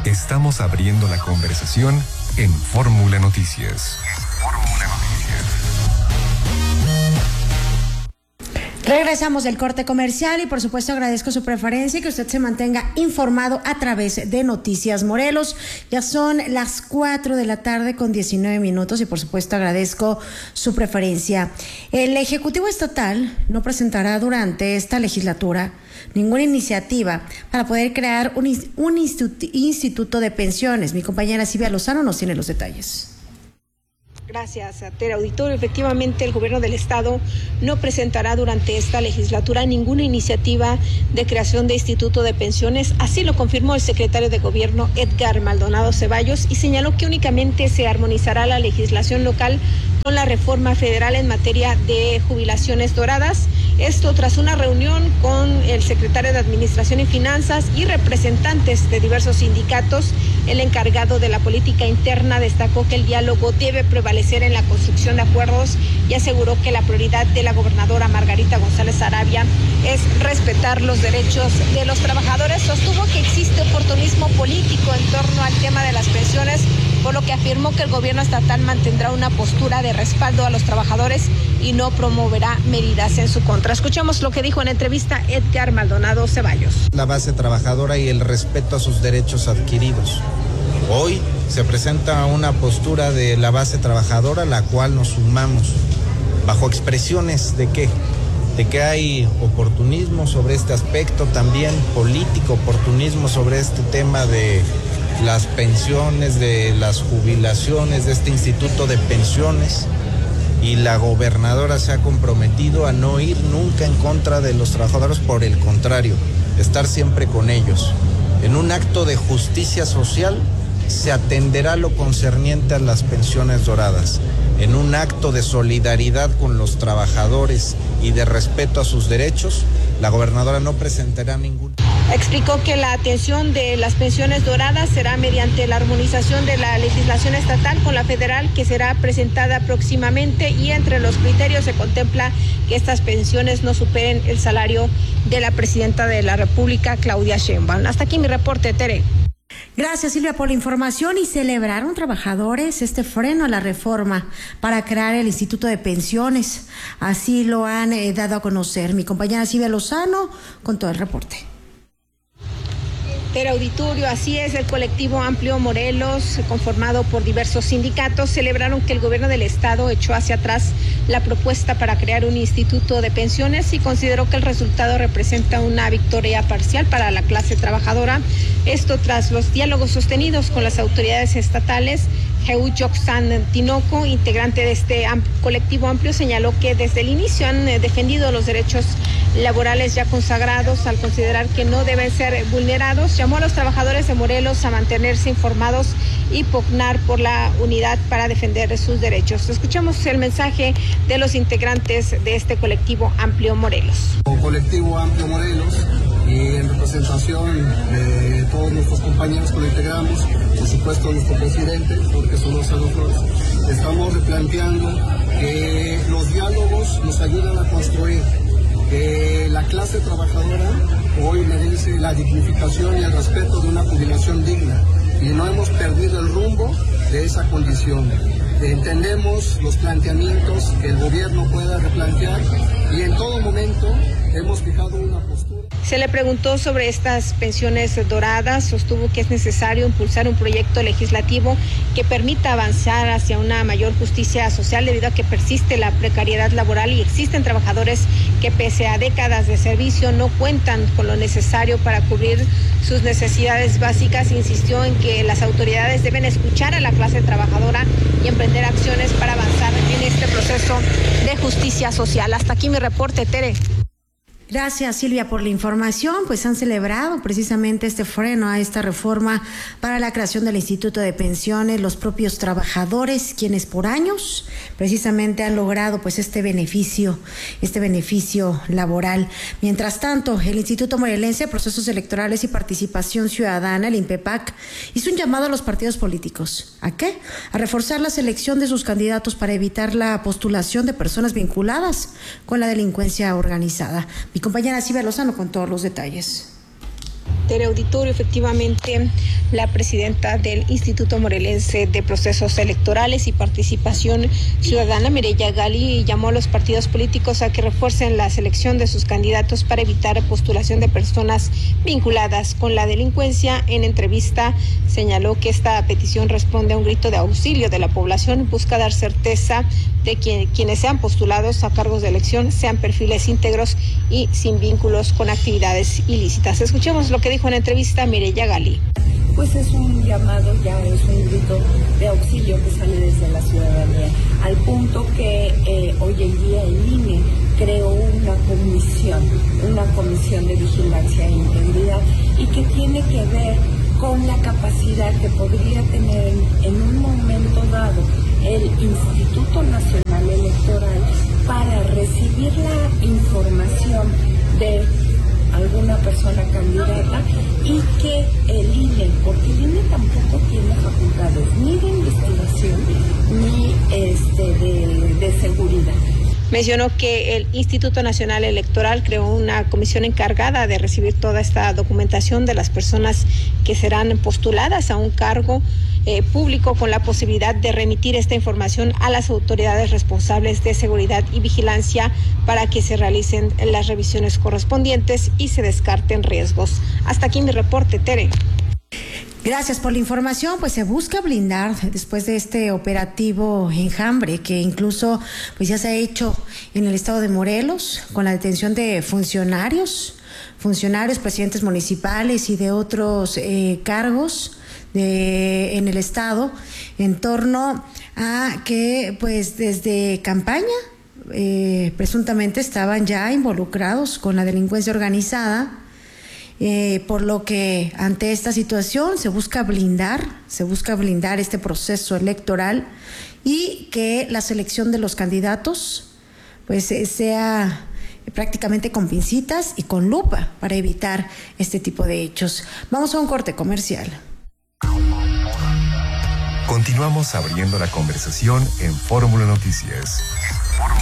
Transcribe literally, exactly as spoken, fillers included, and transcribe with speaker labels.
Speaker 1: Estamos abriendo la conversación en Fórmula Noticias. Fórmula Noticias.
Speaker 2: Regresamos del corte comercial y por supuesto agradezco su preferencia y que usted se mantenga informado a través de Noticias Morelos. Ya son las cuatro de la tarde con diecinueve minutos y por supuesto agradezco su preferencia. El Ejecutivo Estatal no presentará durante esta legislatura ninguna iniciativa para poder crear un, un instituto, instituto de pensiones. Mi compañera Silvia Lozano nos tiene los detalles.
Speaker 3: Gracias, Tere Auditorio. Efectivamente, el gobierno del estado no presentará durante esta legislatura ninguna iniciativa de creación de instituto de pensiones. Así lo confirmó el secretario de Gobierno, Edgar Maldonado Ceballos, y señaló que únicamente se armonizará la legislación local con la reforma federal en materia de jubilaciones doradas. Esto tras una reunión con el secretario de Administración y Finanzas y representantes de diversos sindicatos. El encargado de la política interna destacó que el diálogo debe prevalecer en la construcción de acuerdos y aseguró que la prioridad de la gobernadora Margarita González Arabia es respetar los derechos de los trabajadores. Sostuvo que existe oportunismo político en torno al tema de las pensiones, por lo que afirmó que el gobierno estatal mantendrá una postura de respaldo a los trabajadores y no promoverá medidas en su contra. Escuchemos lo que dijo en entrevista Edgar Maldonado Ceballos.
Speaker 4: La base trabajadora y el respeto a sus derechos adquiridos. Hoy se presenta una postura de la base trabajadora, la cual nos sumamos, bajo expresiones de que, de que hay oportunismo sobre este aspecto, también político oportunismo sobre este tema de las pensiones, de las jubilaciones, de este instituto de pensiones, y la gobernadora se ha comprometido a no ir nunca en contra de los trabajadores, por el contrario, estar siempre con ellos. En un acto de justicia social se atenderá lo concerniente a las pensiones doradas. En un acto de solidaridad con los trabajadores y de respeto a sus derechos, la gobernadora no presentará ningún.
Speaker 3: Explicó que la atención de las pensiones doradas será mediante la armonización de la legislación estatal con la federal, que será presentada próximamente, y entre los criterios se contempla que estas pensiones no superen el salario de la presidenta de la República, Claudia Sheinbaum. Hasta aquí mi reporte, Tere.
Speaker 2: Gracias, Silvia, por la información. Y celebraron trabajadores este freno a la reforma para crear el Instituto de Pensiones. Así lo han eh, dado a conocer mi compañera Silvia Lozano con todo el reporte.
Speaker 3: Tere Auditorio, así es, el colectivo Amplio Morelos, conformado por diversos sindicatos, celebraron que el gobierno del estado echó hacia atrás la propuesta para crear un instituto de pensiones y consideró que el resultado representa una victoria parcial para la clase trabajadora. Esto tras los diálogos sostenidos con las autoridades estatales. Heu Yoxan Tinoco, integrante de este am- colectivo amplio, señaló que desde el inicio han eh, defendido los derechos laborales ya consagrados al considerar que no deben ser vulnerados. Llamó a los trabajadores de Morelos a mantenerse informados y pugnar por la unidad para defender sus derechos. Escuchamos el mensaje de los integrantes de este colectivo Amplio Morelos.
Speaker 5: Colectivo Amplio Morelos, y en representación de todos nuestros compañeros que lo integramos, por supuesto nuestro presidente, porque son los alumnos, estamos replanteando que los diálogos nos ayudan a construir, que la clase trabajadora hoy merece la dignificación y el respeto de una jubilación digna, y no hemos perdido el rumbo de esa condición. Entendemos los planteamientos que el gobierno pueda replantear y en todo momento hemos fijado una postura.
Speaker 3: Se le preguntó sobre estas pensiones doradas, sostuvo que es necesario impulsar un proyecto legislativo que permita avanzar hacia una mayor justicia social debido a que persiste la precariedad laboral y existen trabajadores que pese a décadas de servicio no cuentan con lo necesario para cubrir sus necesidades básicas. Insistió en que las autoridades deben escuchar a la clase trabajadora y emprender acciones para avanzar en este proceso de justicia social. Hasta aquí mi reporte, Tere.
Speaker 2: Gracias, Silvia, por la información. Pues han celebrado precisamente este freno a esta reforma para la creación del Instituto de Pensiones los propios trabajadores, quienes por años precisamente han logrado pues este beneficio, este beneficio laboral. Mientras tanto, el Instituto Morelense de Procesos Electorales y Participación Ciudadana, el INPEPAC, hizo un llamado a los partidos políticos. ¿A qué? A reforzar la selección de sus candidatos para evitar la postulación de personas vinculadas con la delincuencia organizada. Mi compañera Silvia Lozano con todos los detalles.
Speaker 3: Tere Auditorio, efectivamente, la presidenta del Instituto Morelense de Procesos Electorales y Participación Ciudadana, Mireya Gali, llamó a los partidos políticos a que refuercen la selección de sus candidatos para evitar postulación de personas vinculadas con la delincuencia. En entrevista señaló que esta petición responde a un grito de auxilio de la población, busca dar certeza de que quienes sean postulados a cargos de elección sean perfiles íntegros y sin vínculos con actividades ilícitas. Escuchemos lo que dijo en entrevista Mireya Gali.
Speaker 6: Pues es un llamado, ya es un grito de auxilio que sale desde la ciudadanía, al punto que eh, hoy en día el I N E creó una comisión, una comisión de vigilancia e integridad, y que tiene que ver con la capacidad que podría tener en, en un momento dado el Instituto Nacional Electoral para recibir la información de alguna persona candidata y que el I N E, porque el I N E tampoco tiene facultades ni de investigación ni este de, de seguridad.
Speaker 3: Mencionó que el Instituto Nacional Electoral creó una comisión encargada de recibir toda esta documentación de las personas que serán postuladas a un cargo eh, público, con la posibilidad de remitir esta información a las autoridades responsables de seguridad y vigilancia para que se realicen las revisiones correspondientes y se descarten riesgos. Hasta aquí mi reporte, Tere.
Speaker 2: Gracias por la información. Pues se busca blindar después de este operativo Enjambre, que incluso pues ya se ha hecho en el estado de Morelos, con la detención de funcionarios, funcionarios, presidentes municipales y de otros eh, cargos de en el estado, en torno a que pues desde campaña eh, presuntamente estaban ya involucrados con la delincuencia organizada. Eh, por lo que ante esta situación se busca blindar, se busca blindar este proceso electoral y que la selección de los candidatos pues eh, sea prácticamente con pincitas y con lupa para evitar este tipo de hechos. Vamos a un corte comercial.
Speaker 1: Continuamos abriendo la conversación en Fórmula Noticias.